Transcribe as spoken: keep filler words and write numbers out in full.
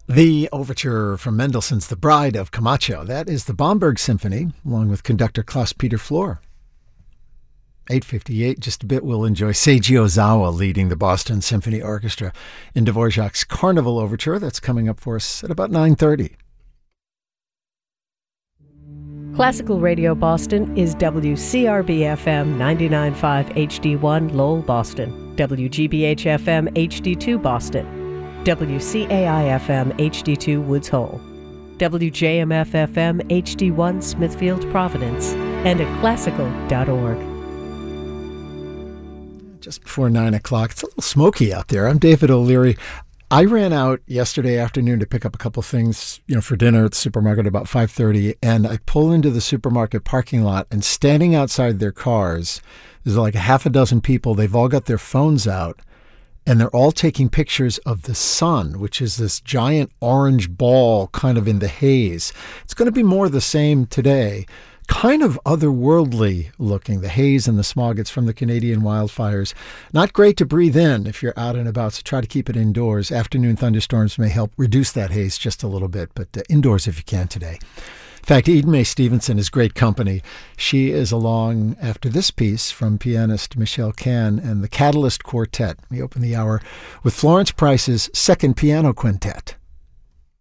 The overture from Mendelssohn's The Bride of Camacho. That is the Bomberg Symphony, along with conductor Klaus-Peter Flohr. eight fifty-eight, just a bit, we'll enjoy Seiji Ozawa leading the Boston Symphony Orchestra in Dvorak's Carnival Overture. That's coming up for us at about nine thirty. Classical Radio Boston is W C R B F M ninety-nine point five H D one Lowell, Boston, W G B H F M H D two Boston, W C A I F M H D two Woods Hole, W J M F F M H D one Smithfield, Providence, and at classical dot org. Just before nine o'clock. It's a little smoky out there. I'm David O'Leary. I ran out yesterday afternoon to pick up a couple things, you know, for dinner at the supermarket about five thirty, and I pull into the supermarket parking lot, and standing outside their cars, there's like a half a dozen people. They've all got their phones out, and they're all taking pictures of the sun, which is this giant orange ball kind of in the haze. It's going to be more of the same today. Kind of otherworldly looking, the haze and the smog. It's from the Canadian wildfires. Not great to breathe in if you're out and about, so try to keep it indoors. Afternoon thunderstorms may help reduce that haze just a little bit, but uh, indoors if you can today. In fact, Eden Mae Stevenson is great company. She is along after this piece from pianist Michelle Kahn and the Catalyst Quartet. We open the hour with Florence Price's Second Piano Quintet.